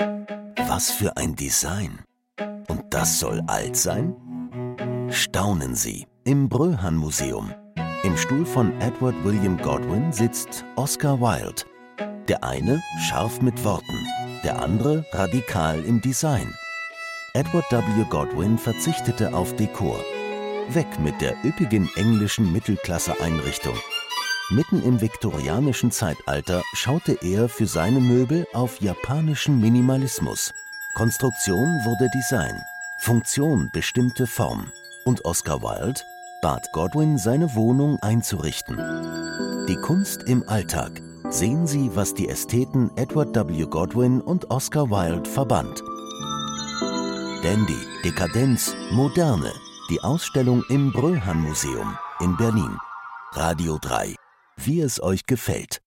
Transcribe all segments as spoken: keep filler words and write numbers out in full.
Was für ein Design! Und das soll alt sein? Staunen Sie im Bröhan-Museum. Im Stuhl von Edward William Godwin sitzt Oscar Wilde. Der eine scharf mit Worten, der andere radikal im Design. Edward W. Godwin verzichtete auf Dekor. Weg mit der üppigen englischen Mittelklasse-Einrichtung. Mitten im viktorianischen Zeitalter schaute er für seine Möbel auf japanischen Minimalismus. Konstruktion wurde Design, Funktion bestimmte Form. Und Oscar Wilde bat Godwin, seine Wohnung einzurichten. Die Kunst im Alltag. Sehen Sie, was die Ästheten Edward W. Godwin und Oscar Wilde verband. Dandy, Dekadenz, Moderne. Die Ausstellung im Bröhan-Museum in Berlin. Radio drei. Wie es euch gefällt.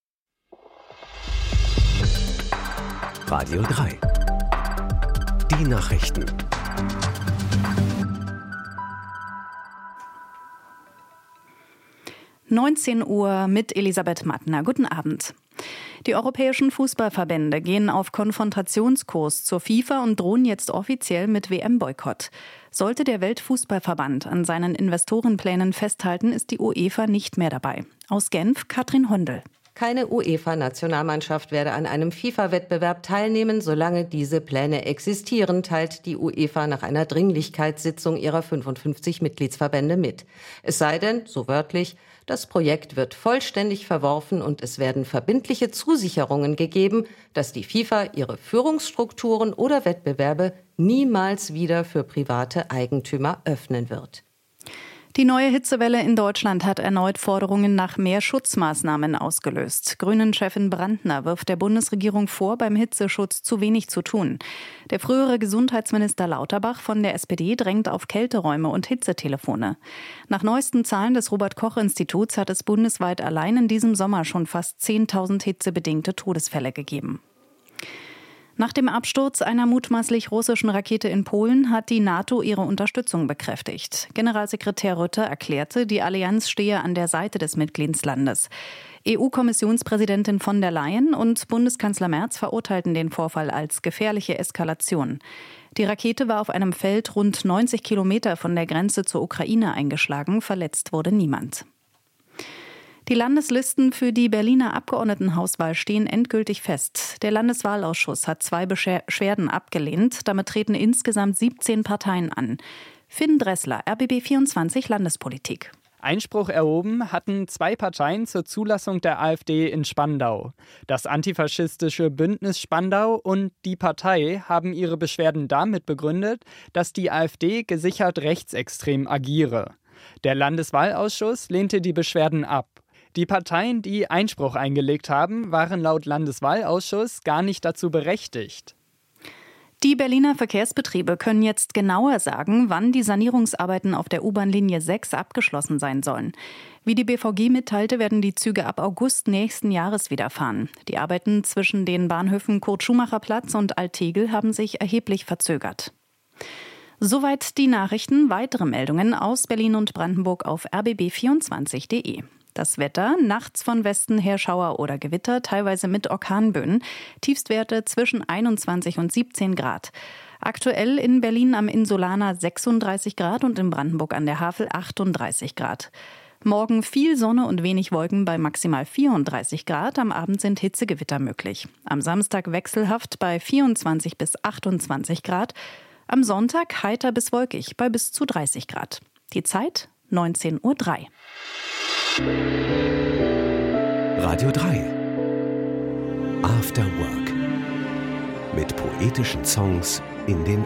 Radio drei. Die Nachrichten. neunzehn Uhr mit Elisabeth Mattner. Guten Abend. Die europäischen Fußballverbände gehen auf Konfrontationskurs zur FIFA und drohen jetzt offiziell mit W M-Boykott. Sollte der Weltfußballverband an seinen Investorenplänen festhalten, ist die UEFA nicht mehr dabei. Aus Genf, Katrin Hondel. Keine UEFA-Nationalmannschaft werde an einem FIFA-Wettbewerb teilnehmen, solange diese Pläne existieren, teilt die UEFA nach einer Dringlichkeitssitzung ihrer fünfundfünfzig Mitgliedsverbände mit. Es sei denn, so wörtlich, das Projekt wird vollständig verworfen und es werden verbindliche Zusicherungen gegeben, dass die FIFA ihre Führungsstrukturen oder Wettbewerbe niemals wieder für private Eigentümer öffnen wird. Die neue Hitzewelle in Deutschland hat erneut Forderungen nach mehr Schutzmaßnahmen ausgelöst. Grünen-Chefin Brandner wirft der Bundesregierung vor, beim Hitzeschutz zu wenig zu tun. Der frühere Gesundheitsminister Lauterbach von der S P D drängt auf Kälteräume und Hitzetelefone. Nach neuesten Zahlen des Robert-Koch-Instituts hat es bundesweit allein in diesem Sommer schon fast zehntausend hitzebedingte Todesfälle gegeben. Nach dem Absturz einer mutmaßlich russischen Rakete in Polen hat die NATO ihre Unterstützung bekräftigt. Generalsekretär Rutte erklärte, die Allianz stehe an der Seite des Mitgliedslandes. E U-Kommissionspräsidentin von der Leyen und Bundeskanzler Merz verurteilten den Vorfall als gefährliche Eskalation. Die Rakete war auf einem Feld rund neunzig Kilometer von der Grenze zur Ukraine eingeschlagen. Verletzt wurde niemand. Die Landeslisten für die Berliner Abgeordnetenhauswahl stehen endgültig fest. Der Landeswahlausschuss hat zwei Beschwerden abgelehnt. Damit treten insgesamt siebzehn Parteien an. Finn Dressler, R B B vierundzwanzig Landespolitik. Einspruch erhoben hatten zwei Parteien zur Zulassung der AfD in Spandau. Das antifaschistische Bündnis Spandau und die Partei haben ihre Beschwerden damit begründet, dass die AfD gesichert rechtsextrem agiere. Der Landeswahlausschuss lehnte die Beschwerden ab. Die Parteien, die Einspruch eingelegt haben, waren laut Landeswahlausschuss gar nicht dazu berechtigt. Die Berliner Verkehrsbetriebe können jetzt genauer sagen, wann die Sanierungsarbeiten auf der U-Bahn-Linie sechs abgeschlossen sein sollen. Wie die B V G mitteilte, werden die Züge ab August nächsten Jahres wieder fahren. Die Arbeiten zwischen den Bahnhöfen Kurt-Schumacher-Platz und Alt-Tegel haben sich erheblich verzögert. Soweit die Nachrichten. Weitere Meldungen aus Berlin und Brandenburg auf r b b vierundzwanzig punkt de. Das Wetter, nachts von Westen her Schauer oder Gewitter, teilweise mit Orkanböen. Tiefstwerte zwischen einundzwanzig und siebzehn Grad. Aktuell in Berlin am Insulaner sechsunddreißig Grad und in Brandenburg an der Havel achtunddreißig Grad. Morgen viel Sonne und wenig Wolken bei maximal vierunddreißig Grad. Am Abend sind Hitzegewitter möglich. Am Samstag wechselhaft bei vierundzwanzig bis achtundzwanzig Grad. Am Sonntag heiter bis wolkig bei bis zu dreißig Grad. Die Zeit neunzehn Uhr drei. Radio drei. After Work. Mit poetischen Songs in den